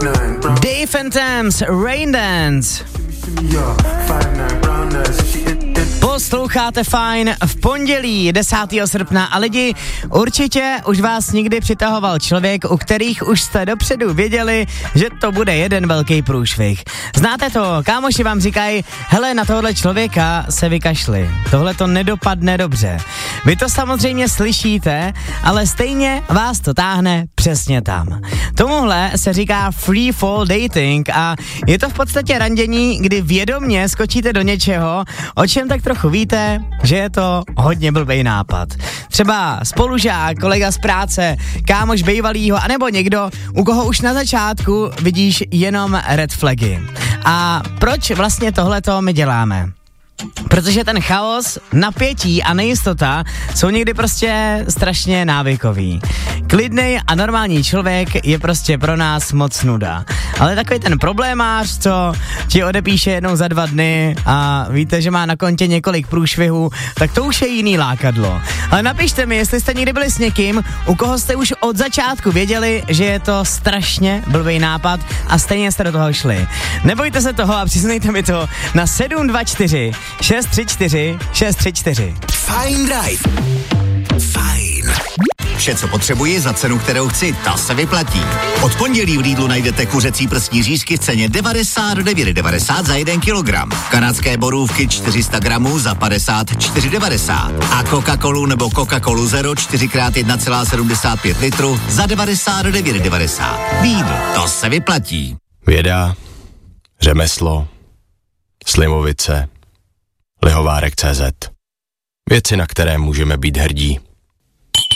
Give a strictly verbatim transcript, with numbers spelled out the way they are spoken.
Dave and Thames, Rain Dance. Posloucháte Fajn v pondělí desátého srpna a lidi, určitě už vás nikdy přitahoval člověk, u kterých už jste dopředu věděli, že to bude jeden velký průšvih. Znáte to, kámoši vám říkají, hele, na tohle člověka se vykašli, tohle to nedopadne dobře. Vy to samozřejmě slyšíte, ale stejně vás to táhne přesně tam. Tomuhle se říká free fall dating a je to v podstatě randění, kdy vědomně skočíte do něčeho, o čem tak trochu víte, že je to hodně blbej nápad. Třeba spolužák, kolega z práce, kámoš bejvalýho, anebo někdo, u koho už na začátku vidíš jenom red flagy. A proč vlastně tohleto my děláme? Protože ten chaos, napětí a nejistota jsou někdy prostě strašně návykový. Klidnej a normální člověk je prostě pro nás moc nuda. Ale takový ten problémář, co ti odepíše jednou za dva dny a víte, že má na kontě několik průšvihů, tak to už je jiný lákadlo. Ale napište mi, jestli jste někdy byli s někým, u koho jste už od začátku věděli, že je to strašně blbý nápad a stejně jste do toho šli. Nebojte se toho a přiznejte mi to na sedm dva čtyři šest tři čtyři šest tři čtyři. Fajn Drive. Fajn. Vše, co potřebuji za cenu, kterou chci, ta se vyplatí. Od pondělí v Lidlu najdete kuřecí prstní řízky v ceně devadesát devět devadesát za jeden kilogram. Kanadské borůvky čtyři sta gramů za padesát čtyři devadesát. A Coca-Colu nebo Coca-Colu Zero čtyři krát jedna celá sedmdesát pět litru za devadesát devět devadesát. Lidl, to se vyplatí. Věda, řemeslo, Slimovice, Lihovárek tečka cé zet. Věci, na které můžeme být hrdí.